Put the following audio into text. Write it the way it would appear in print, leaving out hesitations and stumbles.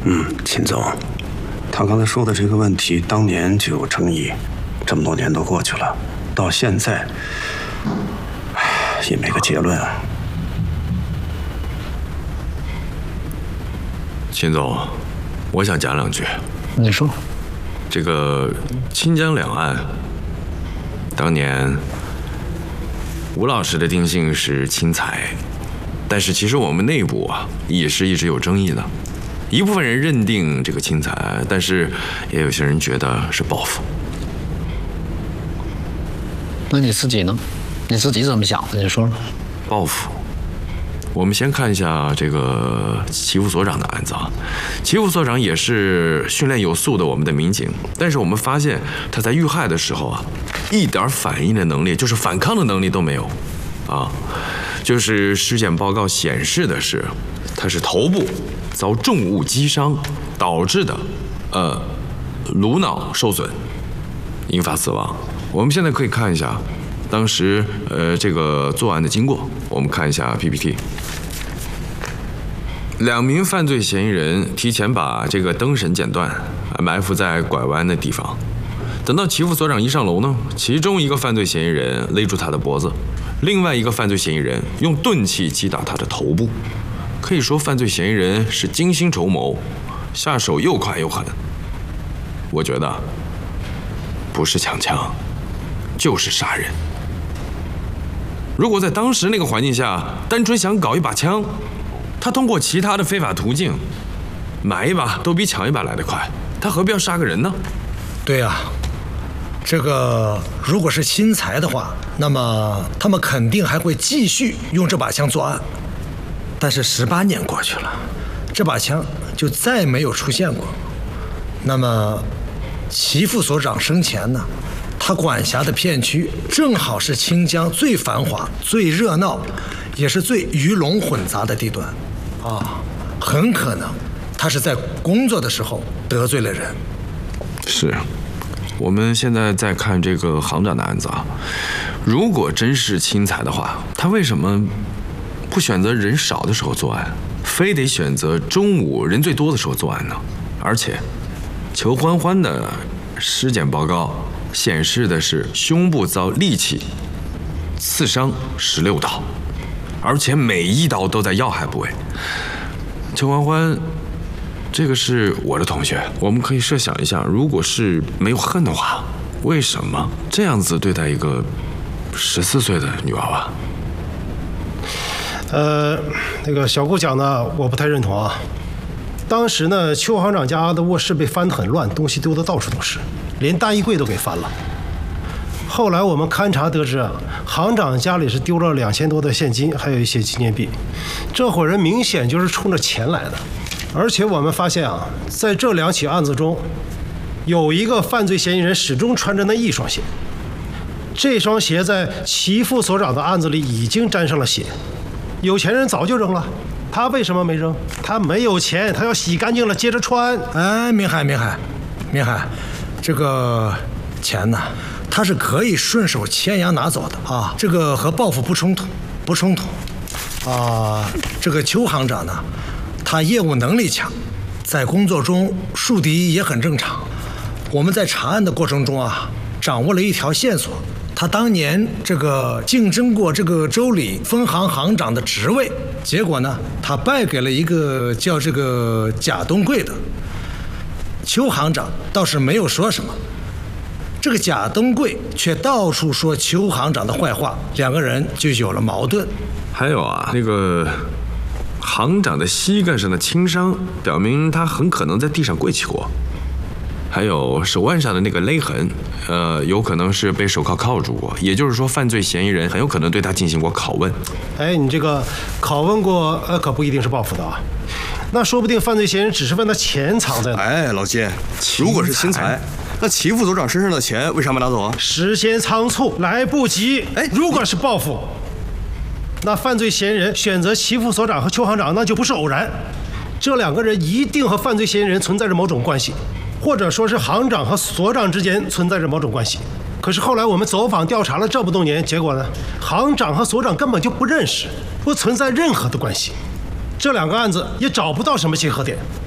秦总，他刚才说的这个问题，当年就有争议，这么多年都过去了，到现在，也没个结论啊。 秦总，我想讲两句。 你说， 这个清江两岸，当年吴老师的定性是钦才，但是其实我们内部啊也是一直有争议的。一部分人认定这个钦才，但是也有些人觉得是报复。 那你自己呢？你自己怎么想的？你说说。 报复。我们先看一下这个齐副所长的案子啊。齐副所长也是训练有素的我们的民警，但是我们发现他在遇害的时候啊，一点反应的能力，就是反抗的能力都没有啊。就是尸检报告显示的是，他是头部遭重物击伤导致的，颅脑受损，引发死亡。我们现在可以看一下当时这个作案的经过，我们看一下 PPT。2名犯罪嫌疑人提前把这个灯绳剪断，埋伏在拐弯的地方。等到齐副所长一上楼呢，其中一个犯罪嫌疑人勒住他的脖子，另外一个犯罪嫌疑人用钝器击打他的头部。可以说，犯罪嫌疑人是精心筹谋，下手又快又狠。我觉得不是抢枪，就是杀人。如果在当时那个环境下，单纯想搞一把枪，他通过其他的非法途径买一把都比抢一把来得快，他何必要杀个人呢？ 对呀，这个如果是钦才的话，那么他们肯定还会继续用这把枪作案。但是18年过去了，这把枪就再没有出现过。那么齐副所长生前呢，他管辖的片区正好是清江最繁华、最热闹，也是最鱼龙混杂的地段啊，很可能他是在工作的时候得罪了人。 是，我们现在在看这个行长的案子啊，如果真是钦才的话，他为什么不选择人少的时候作案，非得选择中午人最多的时候作案呢？而且裘欢欢的尸检报告显示的是胸部遭利器刺伤16刀，而且每一刀都在要害部位。裘欢欢，这个是我的同学，我们可以设想一下，如果是没有恨的话，为什么这样子对待一个14岁的女娃娃？ 那个小顾讲的我不太认同啊。当时呢，邱行长家的卧室被翻得很乱，东西丢得到处都是，连大衣柜都给翻了。后来我们勘查得知啊，行长家里是丢了2000多的现金，还有一些纪念币。这伙人明显就是冲着钱来的。而且我们发现啊，在这2起案子中，有一个犯罪嫌疑人始终穿着那一双鞋，这双鞋在齐副所长的案子里已经沾上了血，有钱人早就扔了。他为什么没扔？他没有钱，他要洗干净了接着穿。 哎，明海，这个钱呢，他是可以顺手牵羊拿走的啊，这个和报复不冲突啊。这个邱行长呢，他业务能力强，在工作中树敌也很正常。我们在查案的过程中啊，掌握了一条线索。他当年这个竞争过这个州里分行行长的职位，结果呢，他败给了一个叫这个贾东贵的。邱行长倒是没有说什么，这个贾东贵却到处说邱行长的坏话，两个人就有了矛盾。 还有啊，那个行长的膝盖上的轻伤，表明他很可能在地上跪起过。还有手腕上的那个勒痕，有可能是被手铐铐住过，也就是说，犯罪嫌疑人很有可能对他进行过拷问。 哎，你这个拷问过，可不一定是报复的啊。那说不定犯罪嫌疑人只是问他钱藏在哪。 哎，老金，如果是钦才，那齐副所长身上的钱为啥没拿走啊？ 时间仓促，来不及。哎，如果是报复，那犯罪嫌疑人选择齐副所长和邱行长，那就不是偶然。这2个人一定和犯罪嫌疑人存在着某种关系。或者说是行长和所长之间存在着某种关系。可是后来我们走访调查了这么多年，结果呢，行长和所长根本就不认识，不存在任何的关系。这2个案子也找不到什么结合点。